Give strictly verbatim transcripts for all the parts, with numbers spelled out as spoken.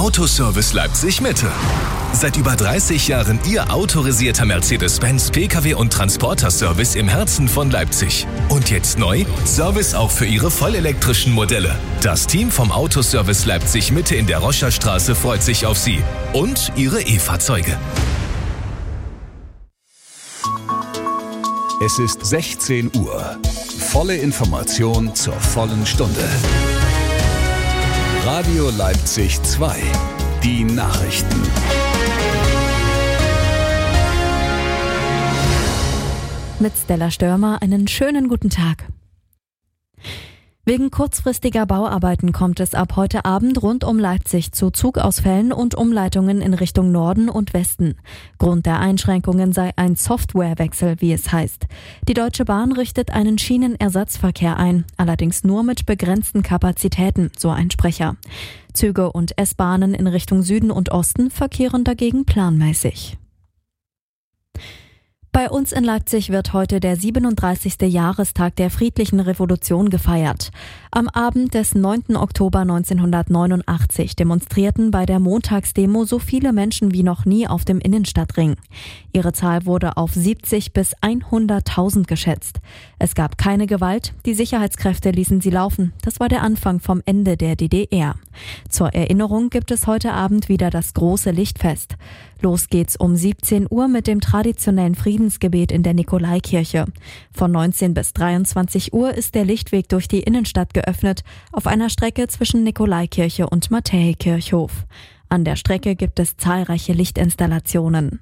Autoservice Leipzig Mitte. Seit über dreißig Jahren Ihr autorisierter Mercedes-Benz Pkw- und Transporter-Service im Herzen von Leipzig. Und jetzt neu, Service auch für Ihre vollelektrischen Modelle. Das Team vom Autoservice Leipzig Mitte in der Roscherstraße freut sich auf Sie und Ihre E-Fahrzeuge. Es ist sechzehn Uhr. Volle Information zur vollen Stunde. Radio Leipzig zwei. Die Nachrichten. Mit Stella Störmer einen schönen guten Tag. Wegen kurzfristiger Bauarbeiten kommt es ab heute Abend rund um Leipzig zu Zugausfällen und Umleitungen in Richtung Norden und Westen. Grund der Einschränkungen sei ein Softwarewechsel, wie es heißt. Die Deutsche Bahn richtet einen Schienenersatzverkehr ein, allerdings nur mit begrenzten Kapazitäten, so ein Sprecher. Züge und S-Bahnen in Richtung Süden und Osten verkehren dagegen planmäßig. Bei uns in Leipzig wird heute der siebenunddreißigste Jahrestag der Friedlichen Revolution gefeiert. Am Abend des neunten Oktober neunzehnhundertneunundachtzig demonstrierten bei der Montagsdemo so viele Menschen wie noch nie auf dem Innenstadtring. Ihre Zahl wurde auf siebzig bis hunderttausend geschätzt. Es gab keine Gewalt, die Sicherheitskräfte ließen sie laufen. Das war der Anfang vom Ende der D D R. Zur Erinnerung gibt es heute Abend wieder das große Lichtfest. Los geht's um siebzehn Uhr mit dem traditionellen Friedensgebet in der Nikolaikirche. Von neunzehn bis dreiundzwanzig Uhr ist der Lichtweg durch die Innenstadt geöffnet, auf einer Strecke zwischen Nikolaikirche und Matthäikirchhof. An der Strecke gibt es zahlreiche Lichtinstallationen.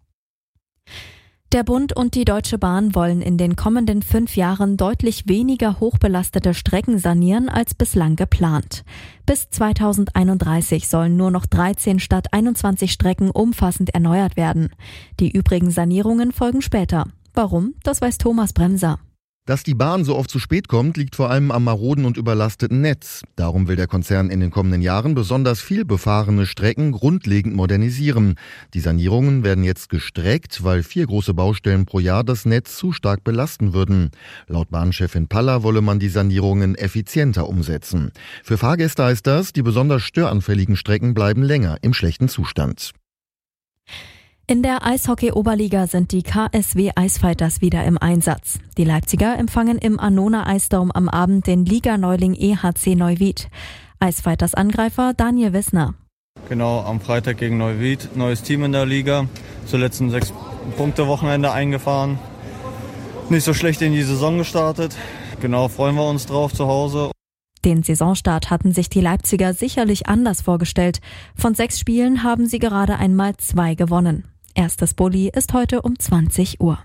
Der Bund und die Deutsche Bahn wollen in den kommenden fünf Jahren deutlich weniger hochbelastete Strecken sanieren als bislang geplant. Bis zweitausendeinunddreißig sollen nur noch dreizehn statt einundzwanzig Strecken umfassend erneuert werden. Die übrigen Sanierungen folgen später. Warum? Das weiß Thomas Bremser. Dass die Bahn so oft zu spät kommt, liegt vor allem am maroden und überlasteten Netz. Darum will der Konzern in den kommenden Jahren besonders viel befahrene Strecken grundlegend modernisieren. Die Sanierungen werden jetzt gestreckt, weil vier große Baustellen pro Jahr das Netz zu stark belasten würden. Laut Bahnchefin Paller wolle man die Sanierungen effizienter umsetzen. Für Fahrgäste heißt das, die besonders störanfälligen Strecken bleiben länger im schlechten Zustand. In der Eishockey-Oberliga sind die K S W Eisfighters wieder im Einsatz. Die Leipziger empfangen im Annona Eisdome am Abend den Liga-Neuling E H C Neuwied. Eisfighters-Angreifer Daniel Wissner. Genau, am Freitag gegen Neuwied, neues Team in der Liga. Zuletzt ein sechs-Punkte-Wochenende eingefahren. Nicht so schlecht in die Saison gestartet. Genau, freuen wir uns drauf zu Hause. Den Saisonstart hatten sich die Leipziger sicherlich anders vorgestellt. Von sechs Spielen haben sie gerade einmal zwei gewonnen. Erstes Bulli ist heute um zwanzig Uhr.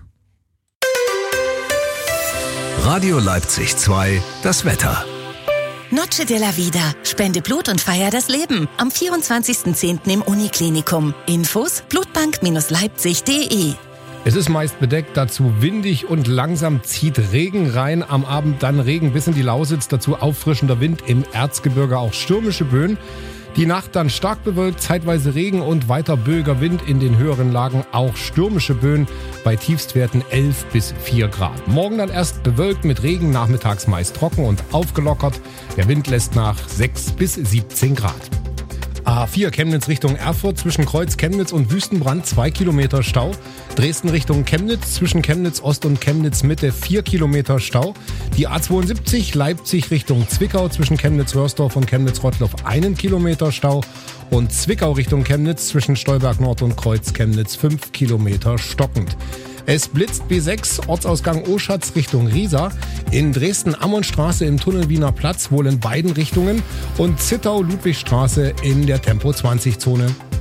Radio Leipzig zwei, das Wetter. Noche de la Vida. Spende Blut und feier das Leben. Am vierundzwanzigsten zehnten im Uniklinikum. Infos blutbank Leipzig punkt de. Es ist meist bedeckt, dazu windig und langsam zieht Regen rein. Am Abend dann Regen bis in die Lausitz, dazu auffrischender Wind, im Erzgebirge auch stürmische Böen. Die Nacht dann stark bewölkt, zeitweise Regen und weiter böiger Wind, in den höheren Lagen auch stürmische Böen bei Tiefstwerten elf bis vier Grad. Morgen dann erst bewölkt mit Regen, nachmittags meist trocken und aufgelockert. Der Wind lässt nach sechs bis siebzehn Grad. A vier Chemnitz Richtung Erfurt zwischen Kreuz Chemnitz und Wüstenbrand zwei Kilometer Stau. Dresden Richtung Chemnitz zwischen Chemnitz Ost und Chemnitz Mitte vier Kilometer Stau. Die A zweiundsiebzig Leipzig Richtung Zwickau zwischen Chemnitz-Hörsdorf und Chemnitz-Rottloff einen Kilometer Stau. Und Zwickau Richtung Chemnitz zwischen Stolberg Nord und Kreuz Chemnitz fünf Kilometer stockend. Es blitzt B sechs, Ortsausgang Oschatz Richtung Riesa. In Dresden-Ammon-Straße im Tunnel Wiener Platz wohl in beiden Richtungen. Und Zittau-Ludwigstraße in der Tempo zwanzig Zone.